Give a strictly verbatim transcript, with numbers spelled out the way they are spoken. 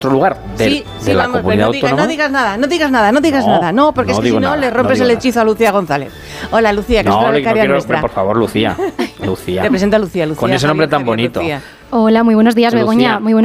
otro lugar de, sí, de sí, la vamos, comunidad no, diga, autónoma. no digas nada, no digas nada, no digas No, nada, no, porque no es que si digo no nada, le no rompes digo el nada. hechizo a Lucía González. Hola, Lucía, que No, es la no becaria quiero, nuestra. por favor, Lucía. Lucía. Te presento a Lucía, Lucía. Con ese nombre Javier, tan Javier, bonito. Lucía. Hola, muy buenos días, Lucía. Begoña. Muy buenos